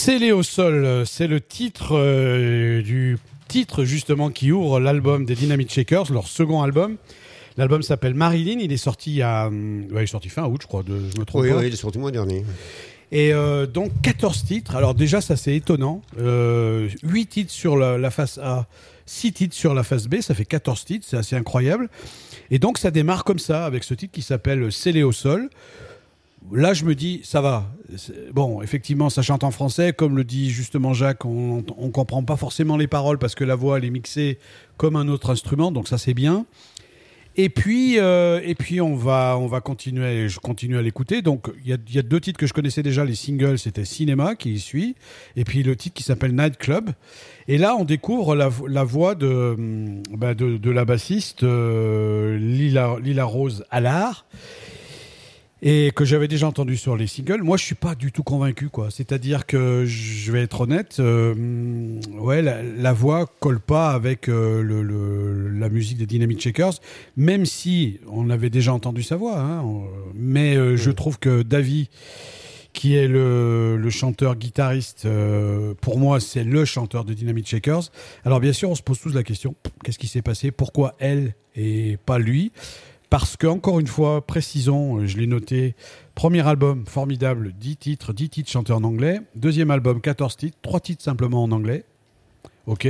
Scellé au sol, c'est le titre du titre justement qui ouvre l'album des Dynamite Shakers, leur second album. L'album s'appelle Marilyn, il est sorti il est sorti fin août, je crois, je me trompe pas. Oui, il est sorti le mois dernier. Et donc 14 titres. Alors déjà, ça c'est étonnant. 8 titres sur la face A, 6 titres sur la face B, ça fait 14 titres, c'est assez incroyable. Et donc ça démarre comme ça, avec ce titre qui s'appelle Scellé au sol. Là, je me dis, ça va. Bon, effectivement, ça chante en français. Comme le dit justement Jacques, on ne comprend pas forcément les paroles parce que la voix, elle est mixée comme un autre instrument. Donc ça, c'est bien. Et puis on va continuer. Je continue à l'écouter. Donc, il y a 2 titres que je connaissais déjà. Les singles, c'était Cinéma, qui y suit. Et puis le titre qui s'appelle Night Club. Et là, on découvre la voix de la bassiste Lila Rose Allard. Et que j'avais déjà entendu sur les singles. Moi, je suis pas du tout convaincu, quoi. C'est-à-dire que, je vais être honnête, la voix colle pas avec la musique des Dynamite Shakers, même si on avait déjà entendu sa voix. Mais je trouve que Davy, qui est le chanteur-guitariste, pour moi, c'est le chanteur de Dynamite Shakers. Alors, bien sûr, on se pose tous la question, qu'est-ce qui s'est passé ? Pourquoi elle et pas lui ? Parce que, encore une fois, précisons, je l'ai noté, premier album, formidable, 10 titres chantés en anglais. Deuxième album, 14 titres, 3 titres simplement en anglais. Ok.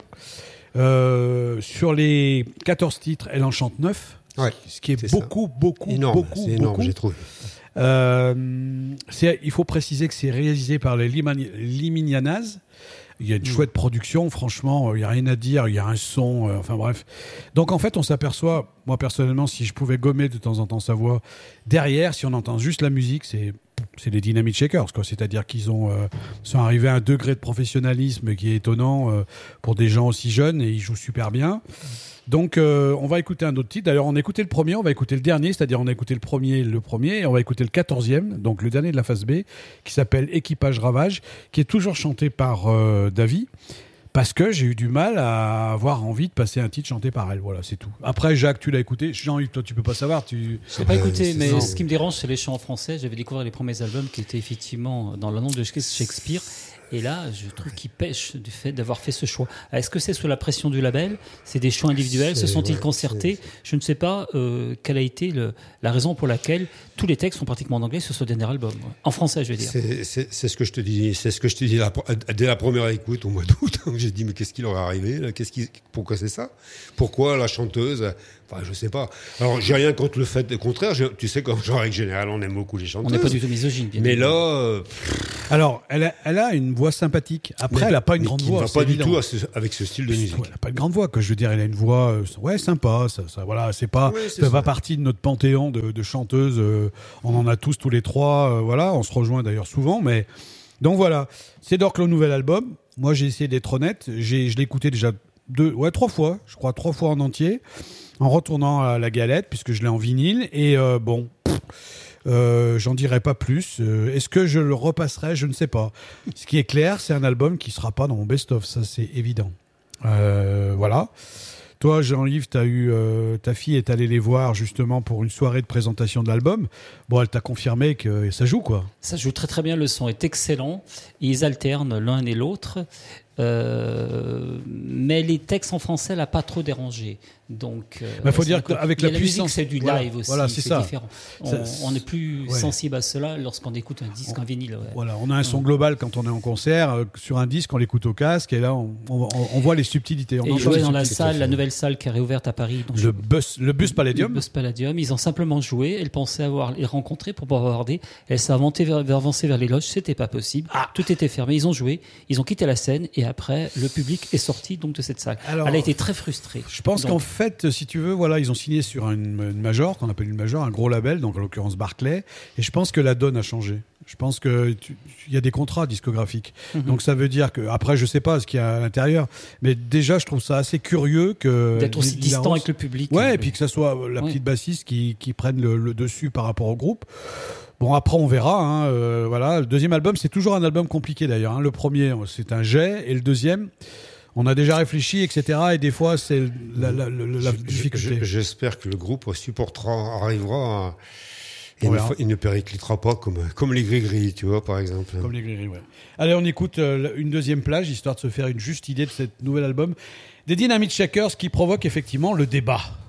Sur les 14 titres, elle en chante 9. Ouais, ce qui est beaucoup, énorme, c'est énorme, j'ai trouvé. Il faut préciser que c'est réalisé par les Liminianas. Il y a une chouette production, franchement, il n'y a rien à dire, il y a un son, enfin bref. Donc en fait, on s'aperçoit, moi personnellement, si je pouvais gommer de temps en temps sa voix, derrière, si on entend juste la musique, c'est les Dynamite Shakers, quoi. C'est-à-dire qu'ils sont arrivés à un degré de professionnalisme qui est étonnant pour des gens aussi jeunes, et ils jouent super bien. Donc on va écouter un autre titre. D'ailleurs, on a écouté le premier, on va écouter le dernier, c'est-à-dire on a écouté le premier, et on va écouter le 14e, donc le dernier de la phase B, qui s'appelle Équipage Ravage, qui est toujours chanté par Davy, parce que j'ai eu du mal à avoir envie de passer un titre chanté par elle. Voilà, c'est tout. Après, Jacques, tu l'as écouté. Jean-Yves, toi, tu peux pas savoir. Je l'ai pas écouté, mais ce qui me dérange, c'est les chants en français. J'avais découvert les premiers albums qui étaient effectivement dans le nom de Shakespeare. Et là, je trouve qu'il pêche du fait d'avoir fait ce choix. Est-ce que c'est sous la pression du label ? C'est des choix individuels ? Se sont-ils concertés ? Je ne sais pas quelle a été la raison pour laquelle tous les textes sont pratiquement en anglais sur ce dernier album. En français, je veux dire. C'est ce que je te dis. C'est ce que je te dis dès la première écoute au mois d'août. J'ai dit, mais qu'est-ce qui leur est arrivé là ? Pourquoi c'est ça ? Pourquoi la chanteuse ? Enfin, je sais pas. Alors, j'ai rien contre le fait. Au contraire, tu sais, comme en règle générale, on aime beaucoup les chanteuses. On n'est pas du tout misogyne. Mais là... Alors, elle a une voix sympathique. Après, elle n'a pas une grande voix. Elle n'a pas du tout avec ce style de musique. Elle n'a pas une grande voix, que je veux dire. Elle a une voix sympa. Ça, voilà, c'est pas, fait pas partie de notre panthéon de chanteuses. On en a tous les trois. Voilà, on se rejoint d'ailleurs souvent. Mais donc voilà, c'est donc le nouvel album. Moi, j'ai essayé d'être honnête. Je l'ai écouté déjà 3 fois. Je crois 3 fois en entier, en retournant à la galette, puisque je l'ai en vinyle. Et j'en dirai pas plus. Est-ce que je le repasserai ? Je ne sais pas. Ce qui est clair, c'est un album qui sera pas dans mon best-of, ça c'est évident. Voilà. Toi, Jean-Yves, ta fille est allée les voir justement pour une soirée de présentation de l'album. Bon, elle t'a confirmé que ça joue, quoi. Ça joue très très bien, le son est excellent. Ils alternent l'un et l'autre. Mais les textes en français l'a pas trop dérangé. Donc, faut dire qu'avec la puissance, musique, c'est du live aussi. Voilà, c'est ça. Différent. On est plus sensible à cela lorsqu'on écoute un disque en vinyle. Ouais. Voilà, on a un son global quand on est en concert. Sur un disque, on l'écoute au casque, et là, on voit les subtilités. Et ils jouaient dans la salle, la nouvelle salle qui est réouverte à Paris. Donc le Bus Palladium. Le Bus Palladium. Ils ont simplement joué. Elle pensait avoir les rencontrés pour pouvoir aborder. Elle s'est avancée vers les loges. C'était pas possible. Tout était fermé. Ils ont joué. Ils ont quitté la scène, et après, le public est sorti donc de cette salle. Alors, elle a été très frustrée. Je pense qu'en fait, si tu veux, voilà, ils ont signé sur une major, qu'on appelle une major, un gros label, donc en l'occurrence Barclay, et je pense que la donne a changé. Je pense qu'il y a des contrats discographiques. Donc ça veut dire que, après, je sais pas ce qu'il y a à l'intérieur, mais déjà, je trouve ça assez curieux d'être aussi distant avec le public. Ouais, et puis que ça soit la petite bassiste qui prenne le dessus par rapport au groupe. Bon, après, on verra. Voilà. Le deuxième album, c'est toujours un album compliqué d'ailleurs. Le premier, c'est un jet, et le deuxième, on a déjà réfléchi, etc. Et des fois, c'est la difficulté. J'espère que le groupe arrivera Et il ne périclitera pas comme les gris-gris, tu vois, par exemple. Comme les gris-gris, ouais. Allez, on écoute une deuxième plage, histoire de se faire une juste idée de cet nouvel album des Dynamite Shakers qui provoque effectivement le débat.